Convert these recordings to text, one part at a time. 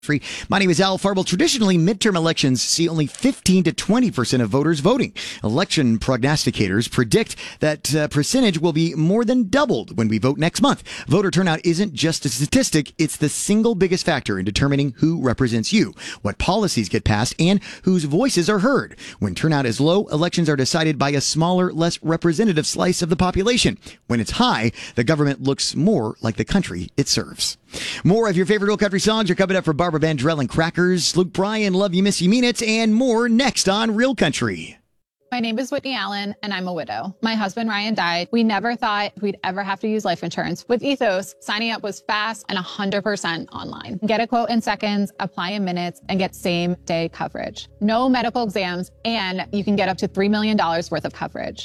Free. My name is Al Farble. Traditionally, midterm elections see only 15 to 20% of voters voting. Election prognosticators predict that percentage will be more than doubled when we vote next month. Voter turnout isn't just a statistic. It's the single biggest factor in determining who represents you, what policies get passed, and whose voices are heard. When turnout is low, elections are decided by a smaller, less representative slice of the population. When it's high, the government looks more like the country it serves. More of your favorite old country songs are coming up for Barbara Vandrell and Crackers, Luke Bryan, Love You, Miss You, Mean It, and more next on Real Country. My name is Whitney Allen, and I'm a widow. My husband, Ryan, died. We never thought we'd ever have to use life insurance. With Ethos, signing up was fast and 100% online. Get a quote in seconds, apply in minutes, and get same-day coverage. No medical exams, and you can get up to $3 million worth of coverage.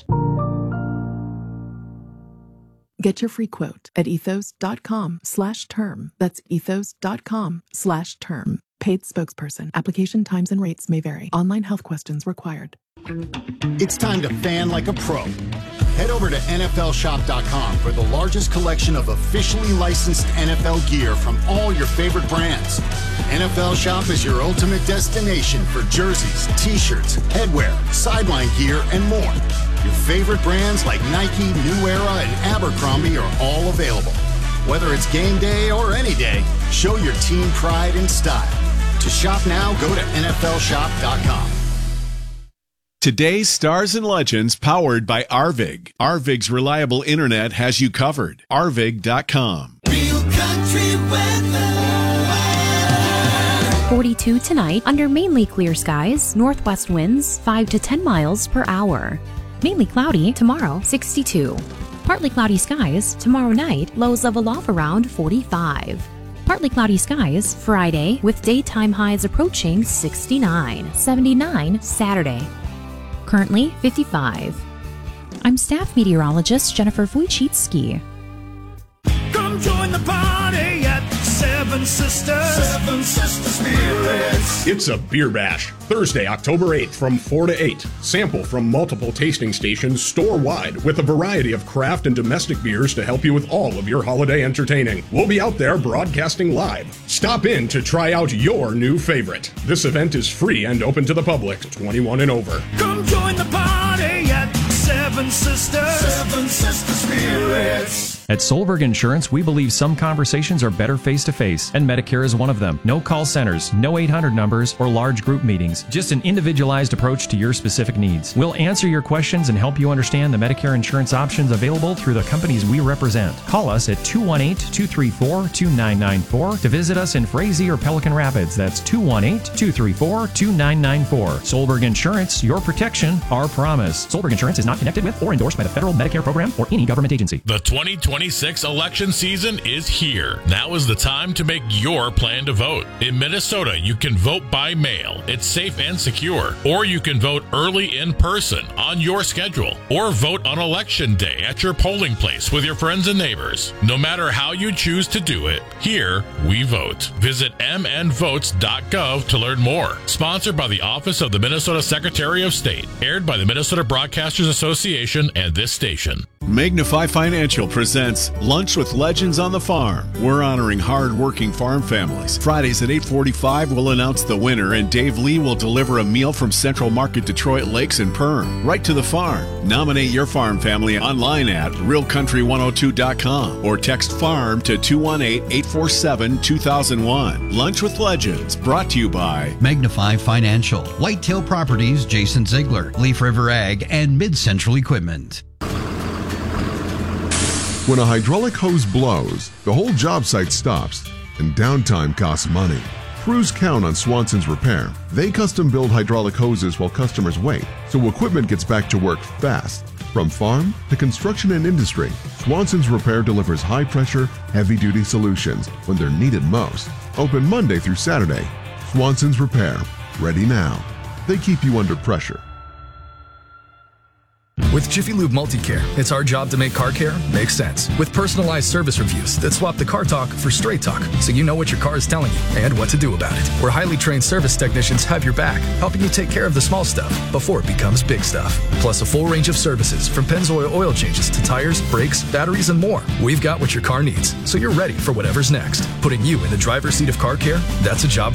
Get your free quote at ethos.com/term. That's ethos.com/term. Paid spokesperson. Application times and rates may vary. Online health questions required. It's time to fan like a pro. Head over to NFLshop.com for the largest collection of officially licensed NFL gear from all your favorite brands. NFL Shop is your ultimate destination for jerseys, t-shirts, headwear, sideline gear, and more. Your favorite brands like Nike, New Era, and Abercrombie are all available. Whether it's game day or any day, show your team pride and style. To shop now, go to NFLshop.com. Today's Stars and Legends powered by Arvig. Arvig's reliable internet has you covered. Arvig.com. Real country weather. 42 tonight under mainly clear skies, northwest winds 5 to 10 miles per hour. Mainly cloudy tomorrow, 62. Partly cloudy skies tomorrow night, lows level off around 45. Partly cloudy skies Friday with daytime highs approaching 69. 79 Saturday. Currently 55. I'm staff meteorologist Jennifer Wojcicki. Come join the party at Seven Sisters. Seven Sisters Spirits. It's a beer bash. Thursday, October 8th from 4 to 8. Sample from multiple tasting stations store-wide with a variety of craft and domestic beers to help you with all of your holiday entertaining. We'll be out there broadcasting live. Stop in to try out your new favorite. This event is free and open to the public, 21 and over. Come join the party at Seven Sisters. Seven Sisters Spirits. At Solberg Insurance, we believe some conversations are better face-to-face, and Medicare is one of them. No call centers, no 800 numbers, or large group meetings. Just an individualized approach to your specific needs. We'll answer your questions and help you understand the Medicare insurance options available through the companies we represent. Call us at 218-234-2994 to visit us in Frazee or Pelican Rapids. That's 218-234-2994. Solberg Insurance, your protection, our promise. Solberg Insurance is not connected with or endorsed by the Federal Medicare Program or any government agency. The 2026 election season is here. Now is the time to make your plan to vote. In Minnesota, you can vote by mail. It's safe and secure. Or you can vote early in person on your schedule. Or vote on election day at your polling place with your friends and neighbors. No matter how you choose to do it, here we vote. Visit mnvotes.gov to learn more. Sponsored by the Office of the Minnesota Secretary of State. Aired by the Minnesota Broadcasters Association and this station. Magnify Financial presents Lunch with Legends on the Farm. We're honoring hard-working farm families. Fridays at 8:45, we'll announce the winner, and Dave Lee will deliver a meal from Central Market Detroit Lakes and Perm, right to the farm. Nominate your farm family online at realcountry102.com or text FARM to 218-847-2001. Lunch with Legends, brought to you by Magnify Financial, Whitetail Properties, Jason Ziegler, Leaf River Ag, and Mid-Central Equipment. When a hydraulic hose blows, the whole job site stops, and downtime costs money. Crews count on Swanson's Repair. They custom build hydraulic hoses while customers wait, so equipment gets back to work fast. From farm to construction and industry, Swanson's Repair delivers high-pressure, heavy-duty solutions when they're needed most. Open Monday through Saturday. Swanson's Repair. Ready now. They keep you under pressure. With Jiffy Lube Multicare, it's our job to make car care make sense. With personalized service reviews that swap the car talk for straight talk, so you know what your car is telling you and what to do about it. Where highly trained service technicians have your back, helping you take care of the small stuff before it becomes big stuff. Plus a full range of services from Pennzoil oil changes to tires, brakes, batteries, and more. We've got what your car needs, so you're ready for whatever's next. Putting you in the driver's seat of car care, that's a job